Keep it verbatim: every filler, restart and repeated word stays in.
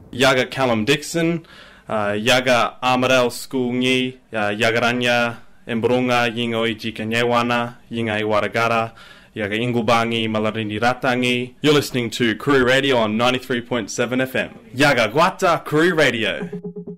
Yaga Callum Dixon, uh, Yaga Amarel School Ngi, uh, Yagaranya, Embronga, Yingo Iji Kanyewana, Yinga Iwaragara, Yaga Ingubangi, Malarini Ratangi. You're listening to Koori Radio on ninety-three point seven F M. Yaga Guata Koori Radio.